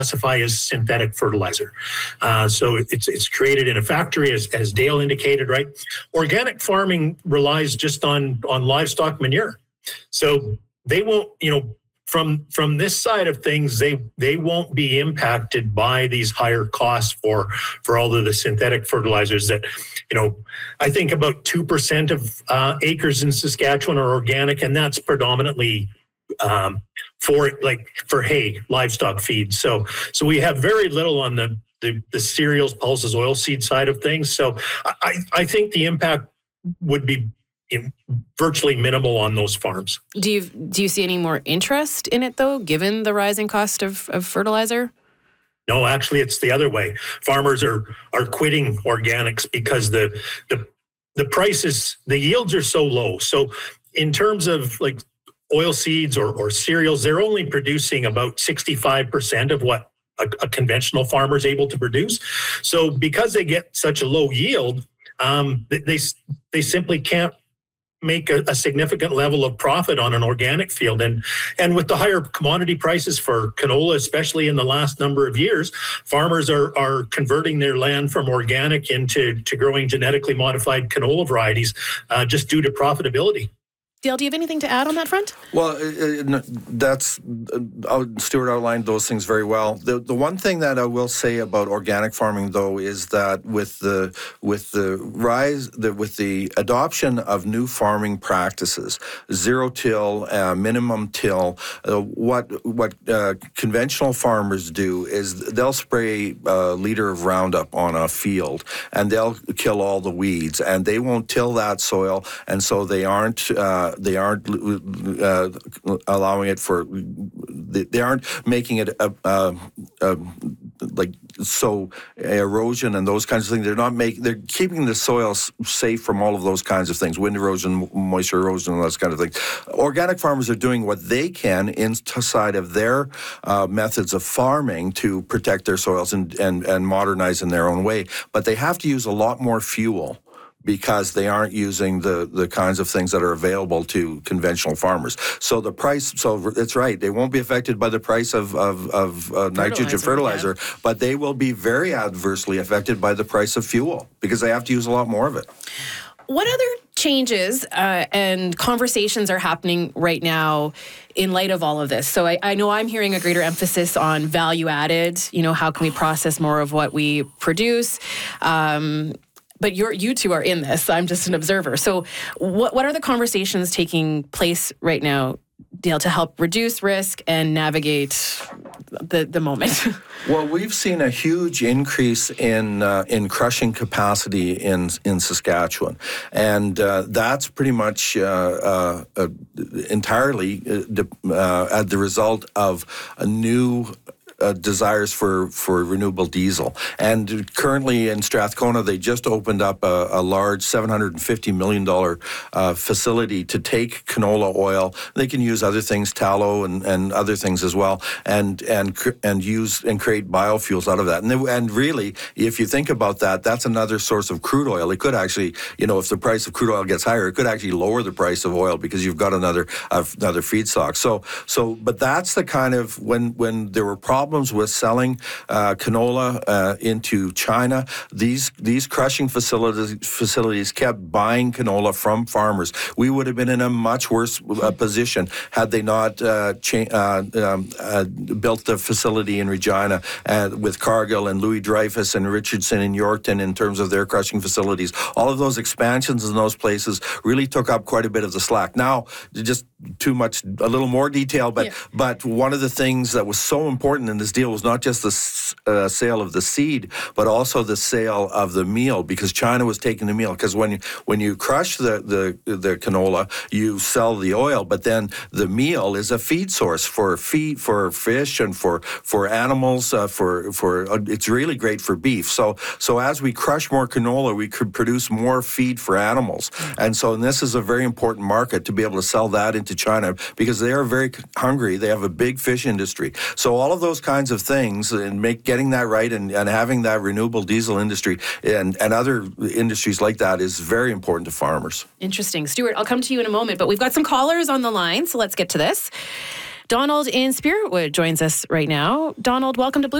classify as synthetic fertilizer. So it's created in a factory, as Dale indicated, right? Organic farming relies just on livestock manure. So they won't, from this side of things, they won't be impacted by these higher costs for all of the synthetic fertilizers that, I think about 2% of acres in Saskatchewan are organic, and that's predominantly for hay, livestock feed. So we have very little on the cereals, pulses, oilseed side of things. So I think the impact would be virtually minimal on those farms. Do you see any more interest in it though, given the rising cost of fertilizer? No, actually, it's the other way. Farmers are quitting organics because the prices, the yields are so low. So in terms of like oil seeds or cereals, they're only producing about 65% of what a conventional farmer is able to produce. So because they get such a low yield, they simply can't make a significant level of profit on an organic field. And with the higher commodity prices for canola, especially in the last number of years, farmers are converting their land from organic into growing genetically modified canola varieties just due to profitability. Dale, do you have anything to add on that front? Well, Stuart outlined those things very well. The one thing that I will say about organic farming, though, is that with the adoption of new farming practices, zero till, minimum till, what conventional farmers do is they'll spray a liter of Roundup on a field and they'll kill all the weeds, and they won't till that soil, and so they aren't allowing it for. They aren't making it like so erosion and those kinds of things. They're keeping the soil safe from all of those kinds of things, wind erosion, moisture erosion, and those kind of things. Organic farmers are doing what they can inside of their methods of farming to protect their soils and modernize in their own way, but they have to use a lot more fuel because they aren't using the kinds of things that are available to conventional farmers. So the price, it's right, they won't be affected by the price of nitrogen fertilizer, yeah, but they will be very adversely affected by the price of fuel because they have to use a lot more of it. What other changes and conversations are happening right now in light of all of this? So I know I'm hearing a greater emphasis on value added, how can we process more of what we produce? But you two are in this. I'm just an observer. So what are the conversations taking place right now, Dale, to help reduce risk and navigate the moment? Well, we've seen a huge increase in crushing capacity in Saskatchewan, and that's pretty much entirely at the result of a new desires for renewable diesel. And currently in Strathcona, they just opened up a large $750 million facility to take canola oil. They can use other things, tallow and other things as well, and use and create biofuels out of that. And really, if you think about that, that's another source of crude oil. It could actually, if the price of crude oil gets higher, it could actually lower the price of oil because you've got another feedstock. So, but that's the kind of when there were problems with selling canola into China, these crushing facilities kept buying canola from farmers. We would have been in a much worse position had they not built the facility in Regina with Cargill and Louis Dreyfus and Richardson and Yorkton in terms of their crushing facilities. All of those expansions in those places really took up quite a bit of the slack. Now, just a little more detail, but one of the things that was so important in this deal was not just the sale of the seed, but also the sale of the meal, because China was taking the meal. Because when you crush the canola, you sell the oil, but then the meal is a feed source for fish and for animals. It's really great for beef. So as we crush more canola, we could produce more feed for animals, and this is a very important market to be able to sell that into China because they are very hungry. They have a big fish industry. So all of those kinds of things and getting that right and having that renewable diesel industry and other industries like that is very important to farmers. Interesting. Stuart, I'll come to you in a moment, but we've got some callers on the line, so let's get to this. Donald in Spiritwood joins us right now. Donald, welcome to Blue